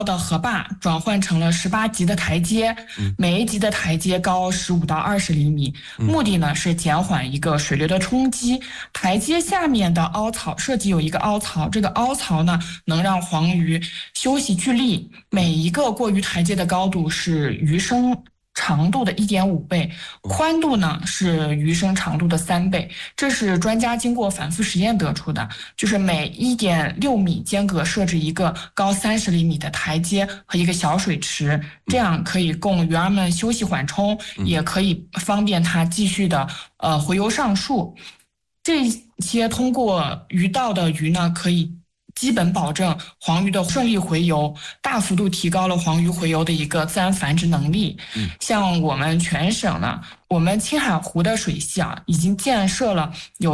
的河坝转换成了18级的台阶，每一级的台阶高15到20厘米，目的呢是减缓一个水流的冲击。台阶下面的凹槽设计有一个凹槽，这个凹槽呢能让黄鱼休息聚力，每一个过鱼台阶的高度是鱼身长度的1.5倍，宽度呢是鱼身长度的3倍，这是专家经过反复实验得出的。就是每1.6米间隔设置一个高30厘米的台阶和一个小水池，这样可以供鱼儿们休息缓冲，也可以方便它继续的回游上树。这些通过鱼道的鱼呢，可以基本保证黄鱼的顺利回游，大幅度提高了黄鱼回游的一个自然繁殖能力。像我们全省呢，我们青海湖的水系啊，已经建设了有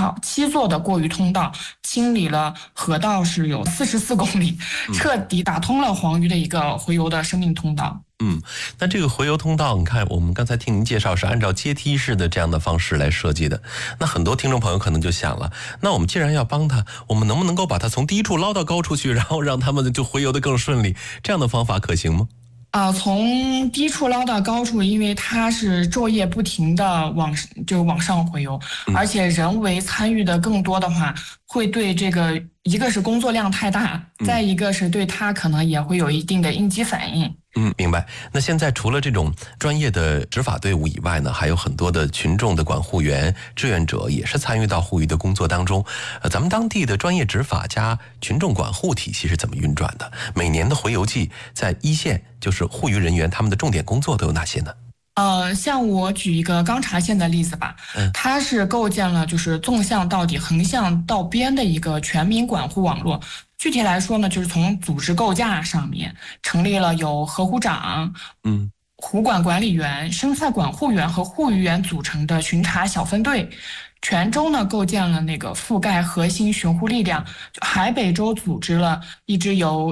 7座的过鱼通道，清理了河道是有44公里，彻底打通了黄鱼的一个回游的生命通道。 那这个回游通道，你看我们刚才听您介绍是按照阶梯式的这样的方式来设计的。那很多听众朋友可能就想了，那我们既然要帮他，我们能不能够把它从低处捞到高处去，然后让他们就回游得更顺利？这样的方法可行吗？ 从低处捞到高处，因为它是昼夜不停的往上回游，而且人为参与的更多的话，会对这个一个是工作量太大，再一个是对它可能也会有一定的应激反应。 明白。那现在除了这种专业的执法队伍以外呢，还有很多的群众的管护员、志愿者也是参与到护鱼的工作当中。咱们当地的专业执法加群众管护体系是怎么运转的？每年的回游季，在一线就是护鱼人员他们的重点工作都有哪些呢？ 像我举一个钢察县的例子吧，它是构建了就是纵向到底、横向到边的一个全民管护网络。具体来说呢，就是从组织构架上面成立了有河湖长、湖管管理员、生态管护员和护鱼员组成的巡查小分队。泉州呢构建了那个覆盖核心巡护力量，海北州组织了一支由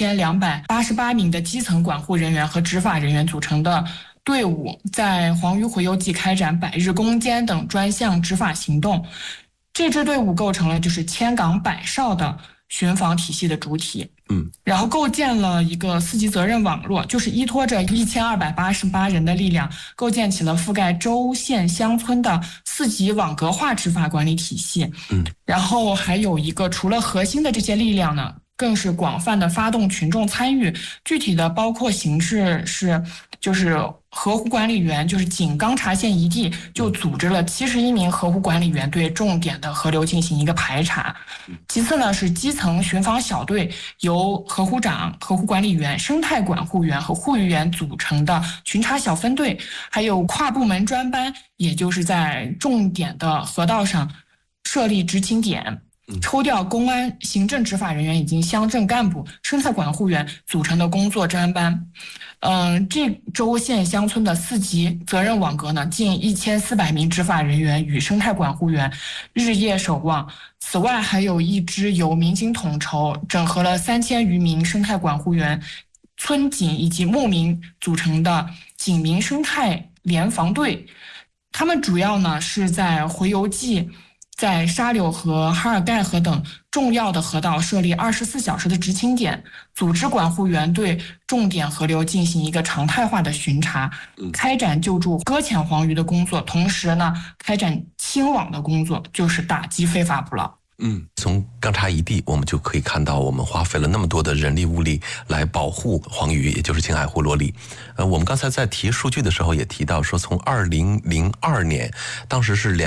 1288名的基层管护人员和执法人员组成的队伍，在黄鱼回游季开展百日攻坚等专项执法行动。这支队伍构成了就是千岗百哨的巡防体系的主体。然后构建了一个4级责任网络，就是依托着1288人的力量，构建起了覆盖州县乡村的4级网格化执法管理体系。然后还有一个除了核心的这些力量呢，更是广泛的发动群众参与，具体的包括形式是就是河湖管理员，就是仅钢察县一地就组织了71名河湖管理员对重点的河流进行一个排查。其次呢是基层巡防小队，由河湖长、河湖管理员、生态管护员和护鱼员组成的巡查小分队，还有跨部门专班，也就是在重点的河道上设立执勤点，抽调公安、行政执法人员以及乡镇干部、生态管护员组成的工作专班。这州县乡村的4级责任网格呢，近1400名执法人员与生态管护员日夜守望。此外，还有一支由民警统筹、整合了3000余名生态管护员、村警以及牧民组成的警民生态联防队。他们主要呢是在回游季，在沙柳河、哈尔盖河等重要的河道设立24小时的执勤点，组织管护员对重点河流进行一个常态化的巡查，开展救助搁浅黄鱼的工作，同时呢，开展清网的工作，就是打击非法捕捞。 从钢察一地，我们就可以看到，我们花费了那么多的人力物力来保护黄鱼，也就是青海湖罗丽。我们刚才在提数据的时候也提到说，从2002年，当时是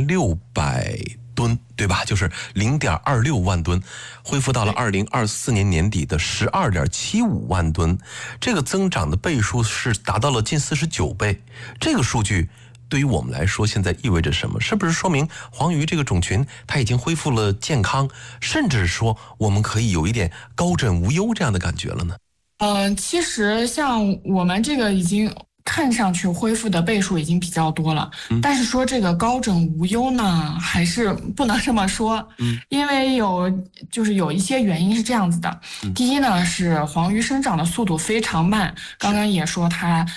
2600吨，对吧？就是0.26万吨，恢复到了2024年年底的12.75万吨，这个增长的倍数是达到了近49倍。这个数据对于我们来说现在意味着什么？是不是说明黄鱼这个种群它已经恢复了健康，甚至说我们可以有一点高枕无忧这样的感觉了呢？ 其实像我们这个已经看上去恢复的倍数已经比较多了，但是说这个高枕无忧呢，还是不能这么说。因为有一些原因是这样子的。第一呢，是黄鱼生长的速度非常慢，刚刚也说它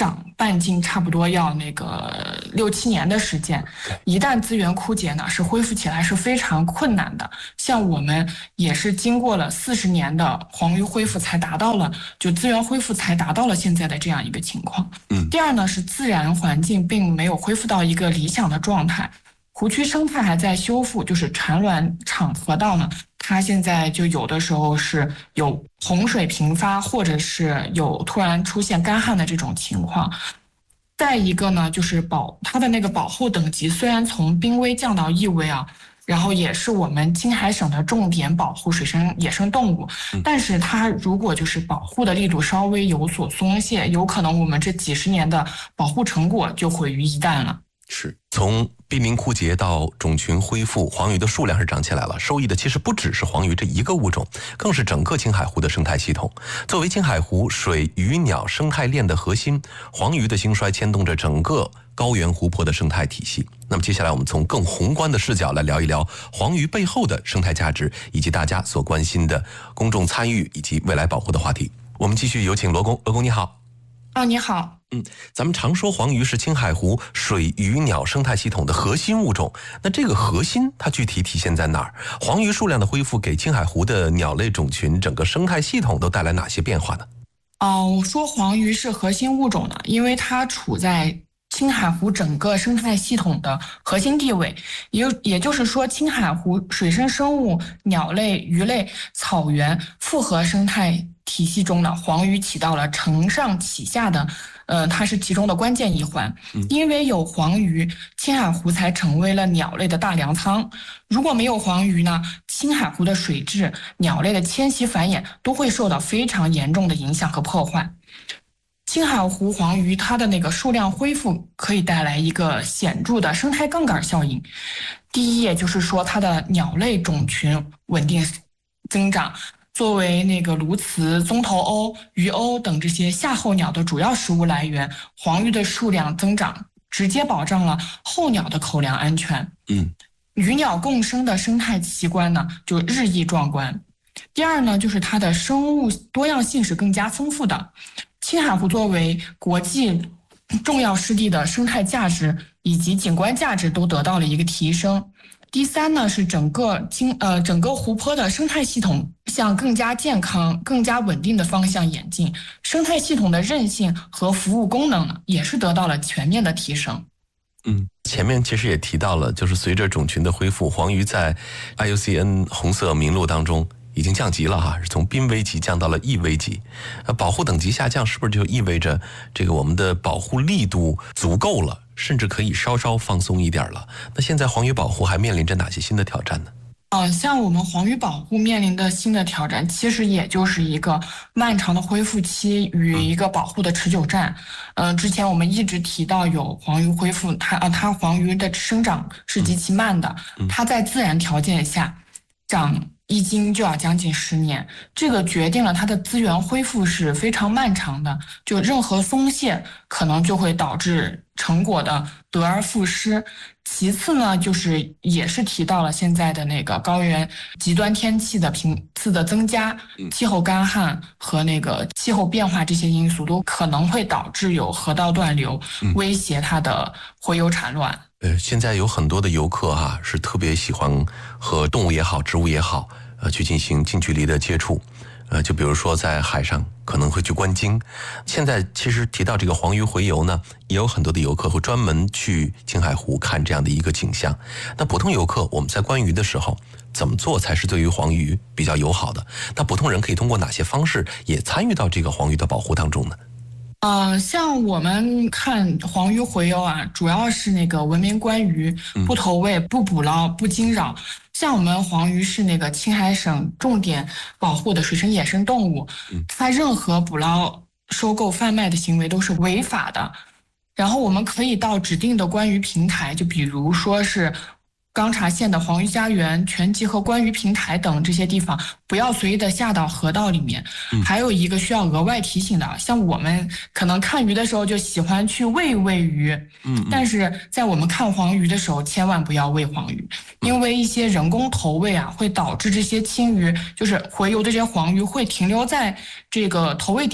涨半径差不多要那个6、7年的时间，一旦资源枯竭呢，是恢复起来是非常困难的。像我们也是经过了40年的黄鱼恢复，才达到了资源恢复才达到了现在的这样一个情况。第二呢，是自然环境并没有恢复到一个理想的状态，湖区生态还在修复，就是产卵场河道呢，它现在就有的时候是有洪水频发，或者是有突然出现干旱的这种情况。再一个呢，就是它的那个保护等级虽然从濒危降到易危啊，然后也是我们青海省的重点保护水生野生动物，但是它如果就是保护的力度稍微有所松懈，有可能我们这几十年的保护成果就毁于一旦了。 是从濒临枯竭到种群恢复，黄鱼的数量是涨起来了，受益的其实不只是黄鱼这一个物种，更是整个青海湖的生态系统。作为青海湖水鱼鸟生态链的核心，黄鱼的兴衰牵动着整个高原湖泊的生态体系。那么接下来我们从更宏观的视角来聊一聊黄鱼背后的生态价值，以及大家所关心的公众参与以及未来保护的话题。我们继续有请罗工。罗工你好。 你好。 咱们常说黄鱼是青海湖水鱼鸟生态系统的核心物种，那这个核心它具体体现在哪儿？黄鱼数量的恢复给青海湖的鸟类种群整个生态系统都带来哪些变化呢？ 我说黄鱼是核心物种呢，因为它处在青海湖整个生态系统的核心地位，也就是说，青海湖水生生物、鸟类、鱼类、草原复合生态体系中呢，黄鱼起到了承上启下的，它是其中的关键一环。因为有黄鱼，青海湖才成为了鸟类的大粮仓。如果没有黄鱼呢，青海湖的水质、鸟类的迁徙繁衍都会受到非常严重的影响和破坏。青海湖黄鱼它的那个数量恢复可以带来一个显著的生态杠杆效应。第一，也就是说它的鸟类种群稳定增长，作为那个鸬鹚、棕头鸥、鱼鸥等这些夏候鸟的主要食物来源，黄鱼的数量增长直接保障了候鸟的口粮安全。鱼鸟共生的生态奇观呢就日益壮观。第二呢，就是它的生物多样性是更加丰富的。青海湖作为国际重要湿地的生态价值以及景观价值都得到了一个提升。第三呢，是整个湖泊的生态系统向更加健康、更加稳定的方向演进，生态系统的韧性和服务功能呢，也是得到了全面的提升。 前面其实也提到了，就是随着种群的恢复，黄鱼在 IUCN 红色名录当中已经降级了哈，是从濒危级降到了易危级。保护等级下降，是不是就意味着这个我们的保护力度足够了，甚至可以稍稍放松一点了？那现在黄鱼保护还面临着哪些新的挑战呢？ 像我们黄鱼保护面临的新的挑战，其实也就是一个漫长的恢复期与一个保护的持久战。之前我们一直提到有黄鱼恢复，它黄鱼的生长是极其慢的，它在自然条件下长一斤就要将近10年，这个决定了它的资源恢复是非常漫长的，就任何松懈可能就会导致成果的得而复失。其次呢，就是也是提到了现在的那个高原极端天气的频次的增加，气候干旱和那个气候变化这些因素都可能会导致有河道断流，威胁它的洄游产卵。 现在有很多的游客是特别喜欢和动物也好、植物也好，去进行近距离的接触。就比如说在海上可能会去观鲸。现在其实提到这个黄鱼洄游呢，也有很多的游客会专门去青海湖看这样的一个景象。那普通游客我们在观鱼的时候怎么做才是对于黄鱼比较友好的？那普通人可以通过哪些方式也参与到这个黄鱼的保护当中呢？ 像我们看黄鱼洄游主要是那个文明观鱼，不投喂、不捕捞、不惊扰。像我们黄鱼是那个青海省重点保护的水生野生动物，它任何捕捞、收购、贩卖的行为都是违法的。然后我们可以到指定的观鱼平台，就比如说是钢察县的黄鱼家园、全集合观鱼平台等这些地方，不要随意的下到河道里面。还有一个需要额外提醒的，像我们可能看鱼的时候就喜欢去喂鱼，但是在我们看黄鱼的时候，千万不要喂黄鱼，因为一些人工投喂会导致这些青鱼，就是洄游的这些黄鱼会停留在这个投喂点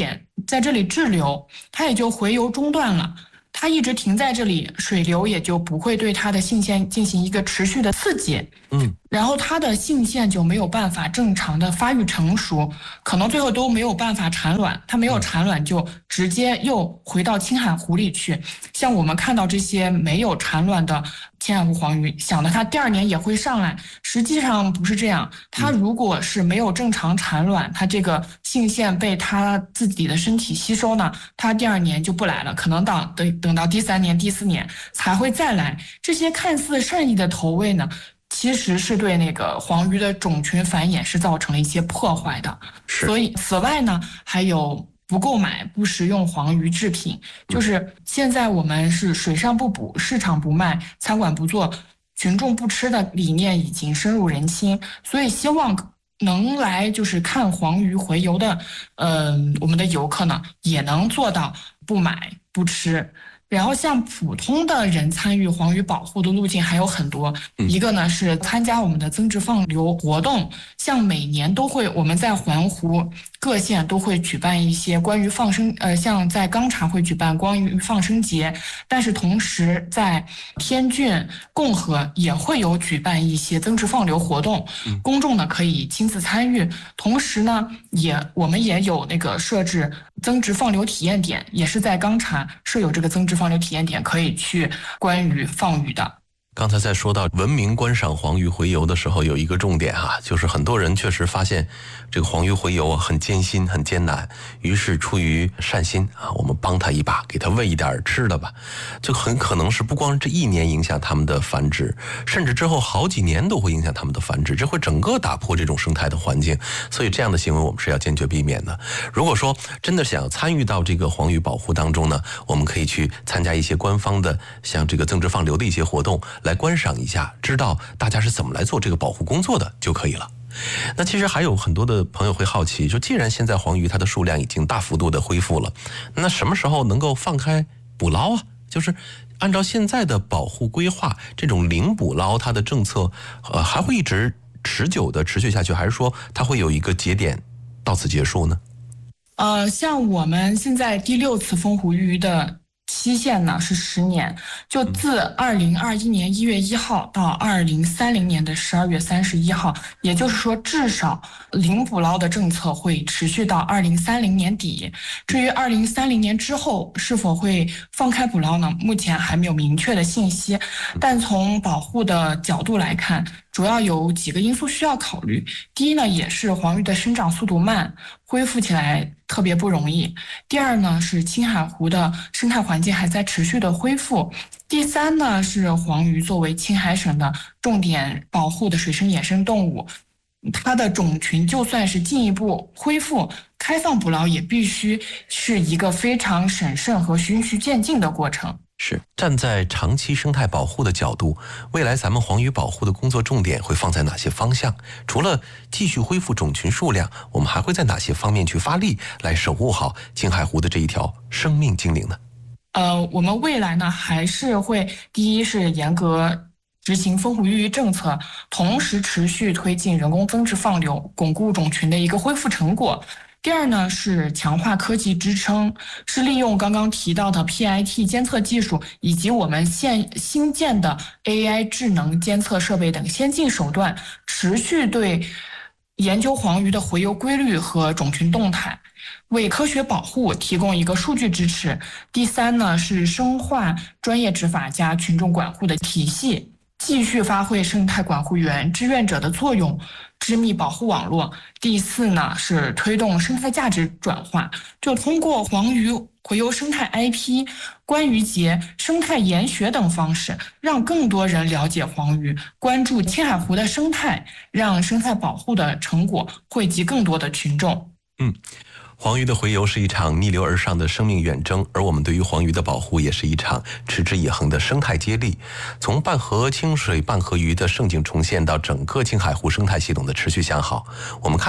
在这里滞留，它也就回游中断了。它一直停在这里，水流也就不会对它的性腺进行一个持续的刺激，然后它的性腺就没有办法正常的发育成熟，可能最后都没有办法产卵，它没有产卵就直接又回到青海湖里去。像我们看到这些没有产卵的青海湖黄鱼，想的它第2年也会上来，实际上不是这样。它如果是没有正常产卵，它这个性腺被它自己的身体吸收呢，它第2年就不来了，可能等到第3年、第4年才会再来。这些看似善意的投喂呢，其实是对那个黄鱼的种群繁衍是造成了一些破坏的。所以此外呢，还有不购买不食用黄鱼制品，就是现在我们是水上不捕，市场不卖，餐馆不做，群众不吃的理念已经深入人心，所以希望能来就是看黄鱼洄游的我们的游客呢，也能做到不买不吃。然后像普通的人参与黄鱼保护的路径还有很多，一个呢是参加我们的增殖放流活动，像每年都会我们在环湖各县都会举办一些关于放生，像在钢察会举办关于放生节，但是同时在天峻、共和也会有举办一些增殖放流活动，公众呢可以亲自参与。同时呢，我们也有那个设置增殖放流体验点，也是在钢察设有这个增殖放流体验点，可以去关于放鱼的。 刚才在说到文明观赏黄鱼洄游的时候，有一个重点就是很多人确实发现这个黄鱼洄游很艰辛很艰难，于是出于善心我们帮他一把，给他喂一点吃的吧，就很可能是不光这1年影响他们的繁殖，甚至之后好几年都会影响他们的繁殖，这会整个打破这种生态的环境，所以这样的行为我们是要坚决避免的。如果说真的想参与到这个黄鱼保护当中呢，我们可以去参加一些官方的像这个增殖放流的一些活动，来观赏一下，知道大家是怎么来做这个保护工作的就可以了。那其实还有很多的朋友会好奇，就既然现在黄鱼它的数量已经大幅度的恢复了，那什么时候能够放开捕捞啊？就是按照现在的保护规划，这种零捕捞它的政策还会一直持久的持续下去，还是说它会有一个节点到此结束呢？ 像我们现在第6次风湖鱼的期限呢是10年，就自2021年1月1号到2030年的12月31号，也就是说至少零捕捞的政策会持续到2030年底。至于2030年之后是否会放开捕捞呢，目前还没有明确的信息，但从保护的角度来看，主要有几个因素需要考虑。第一呢，也是黄鱼的生长速度慢，恢复起来特别不容易。第二呢，是青海湖的生态环境还在持续的恢复。第三呢，是黄鱼作为青海省的重点保护的水生野生动物，它的种群就算是进一步恢复开放捕捞，也必须是一个非常审慎和循序渐进的过程。 是站在长期生态保护的角度，未来咱们黄鱼保护的工作重点会放在哪些方向？除了继续恢复种群数量，我们还会在哪些方面去发力，来守护好青海湖的这一条生命精灵呢？ 我们未来呢，还是会第一是严格执行风湖育政策，同时持续推进人工增殖放流，巩固种群的一个恢复成果。第二呢，是强化科技支撑，是利用刚刚提到的 PIT 监测技术以及我们新建的 AI 智能监测设备等先进手段，持续对研究黄鱼的洄游规律和种群动态，为科学保护提供一个数据支持。第三呢，是深化专业执法加群众管护的体系，继续发挥生态管护员、志愿者的作用，织密保护网络。第四呢，是推动生态价值转化，就通过黄鱼洄游生态 IP、观鱼节、生态研学等方式，让更多人了解黄鱼，关注青海湖的生态，让生态保护的成果惠及更多的群众。 黄鱼的洄游是一场逆流而上的生命远征，而我们对于黄鱼的保护也是一场持之以恒的生态接力。从半河清水、半河鱼的盛景重现到整个青海湖生态系统的持续向好，我们看到的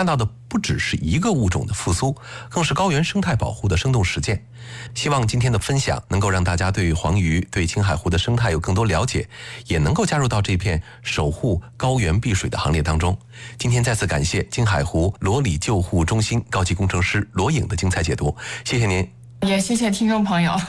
不只是一个物种的复苏，更是高原生态保护的生动实践。希望今天的分享能够让大家对黄鱼、对青海湖的生态有更多了解，也能够加入到这片守护高原碧水的行列当中。今天再次感谢青海湖罗里救护中心高级工程师罗颖的精彩解读，谢谢您， 也谢谢听众朋友。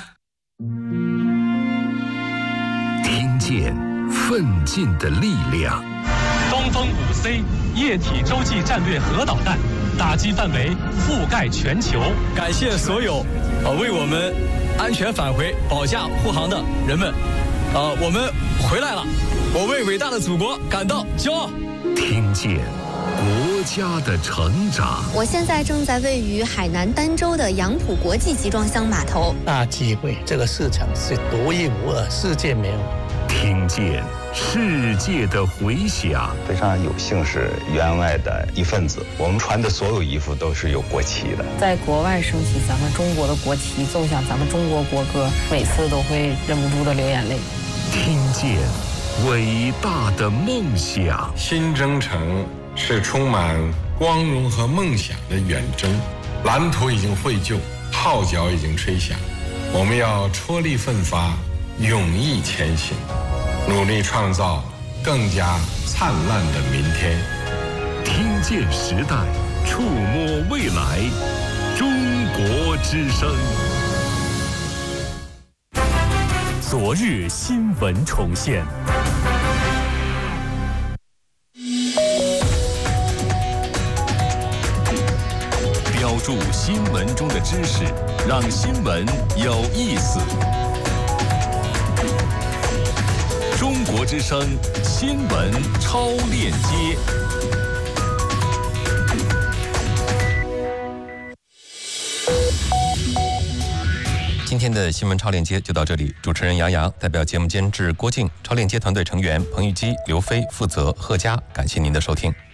听见奋进的力量。 东风5C 液体洲际战略核导弹打击范围覆盖全球。 感谢所有为我们安全返回保驾护航的人们。我们回来了，我为伟大的祖国感到骄傲。 听见国家的成长。 我现在正在位于海南儋州的杨浦国际集装箱码头。 大机会，这个市场是独一无二，世界没有。 听见世界的回响。 非常有幸是员外的一份子，我们穿的所有衣服都是有国旗的。 在国外升起咱们中国的国旗，奏响咱们中国国歌，每次都会忍不住的流眼泪。 听见伟大的梦想。 新征程是充满光荣和梦想的远征，蓝图已经绘就，号角已经吹响，我们要踔厉奋发，勇毅前行，努力创造更加灿烂的明天。 听见时代，触摸未来，中国之声。 昨日新闻重现。标注新闻中的知识，让新闻有意思。中国之声新闻超链接。 今天的新闻超链接就到这里，主持人杨洋代表节目监制郭静、超链接团队成员彭玉基、刘飞负责贺佳，感谢您的收听。